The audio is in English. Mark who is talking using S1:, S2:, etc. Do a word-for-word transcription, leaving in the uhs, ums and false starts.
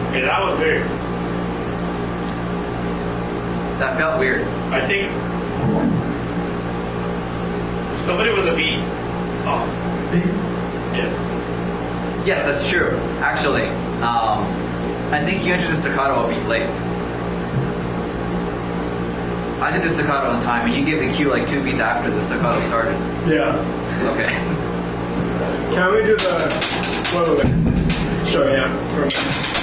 S1: Okay, that was weird.
S2: That felt weird.
S1: I think if somebody was a beat off. Yeah.
S2: Yes, that's true. Actually, um, I think you entered the staccato a beat late. I did the staccato on time, and you gave the cue like two beats after the staccato started.
S3: Yeah.
S2: Okay.
S3: Can we do the... Wait, wait, wait. Sure, yeah.